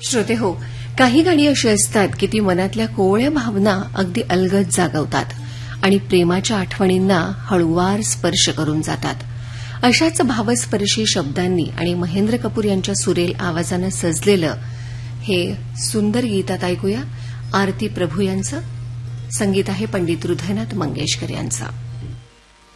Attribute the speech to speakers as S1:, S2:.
S1: श्रोते हो, काही गाणी अशी असतात की ती मनातल्या कोवळ्या भावना अगदी अलगद जागवतात आणि प्रेमाच्या आठवणींना हळूवार स्पर्श करून जातात. अशाच भावस्पर्शी शब्दांनी आणि महेंद्र कपूर यांच्या सुरेल आवाजानं सजलेलं हे सुंदर गीतात ऐकूया आरती प्रभू यांचं. संगीत आहे पंडित हृदयनाथ मंगेशकर यांचं.